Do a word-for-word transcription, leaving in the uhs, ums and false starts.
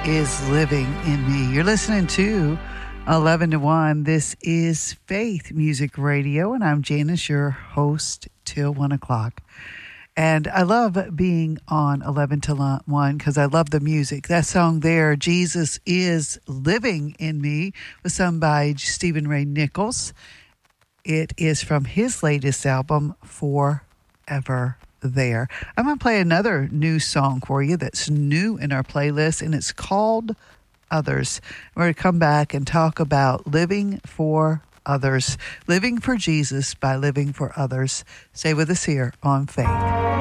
is living in me. You're listening to eleven to one. This is Faith Music Radio, and I'm Janice, your host, till one o'clock. And I love being on eleven to one because I love the music. That song there, Jesus is Living in Me, was sung by Stephen Ray Nichols. It is from his latest album, Forever There. I'm going to play another new song for you that's new in our playlist, and it's called Others. We're going to come back and talk about living for others, living for Jesus by living for others. Stay with us here on Faith.